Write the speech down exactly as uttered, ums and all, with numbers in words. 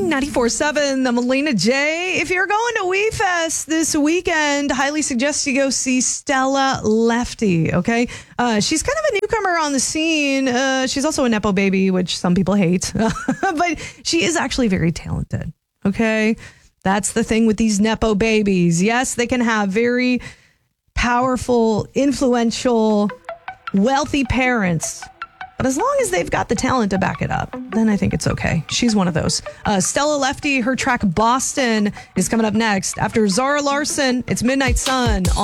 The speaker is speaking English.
ninety-four point seven, the Melina J. If you're going to Wee Fest this weekend, highly suggest you go see Stella Lefty, okay? Uh, she's kind of a newcomer on the scene. Uh, she's also a Nepo baby, which some people hate. But she is actually very talented, okay? That's the thing with these Nepo babies. Yes, they can have very powerful, influential, wealthy parents. But as long as they've got the talent to back it up, then I think it's okay. She's one of those. Uh, Stella Lefty, her track Boston is coming up next. After Zara Larson, it's Midnight Sun.